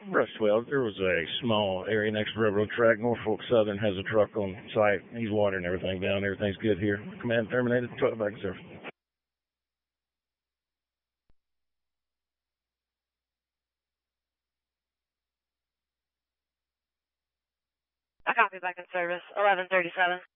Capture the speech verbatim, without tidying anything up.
Rush twelve, there was a small area next to railroad track. Norfolk Southern has a truck on site. He's watering everything down. Everything's good here. Command terminated. twelve back service. I copy back in service. eleven thirty-seven.